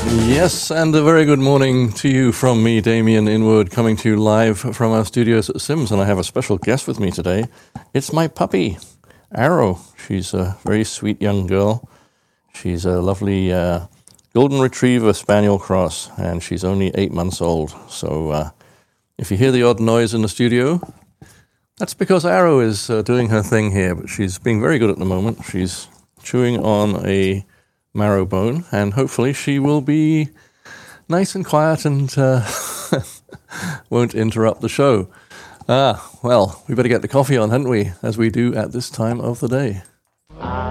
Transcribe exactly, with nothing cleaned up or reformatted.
Yes, and a very good morning to you from me, Damien Inwood, coming to you live from our studios at Sims, and I have a special guest with me today. It's my puppy, Arrow. She's a very sweet young girl. She's a lovely uh, golden retriever spaniel cross, and she's only eight months old. So uh, if you hear the odd noise in the studio, that's because Arrow is uh, doing her thing here, but she's being very good at the moment. She's chewing on a marrow bone, and hopefully she will be nice and quiet and uh, won't interrupt the show. Ah, well, we better get the coffee on, hadn't we, as we do at this time of the day.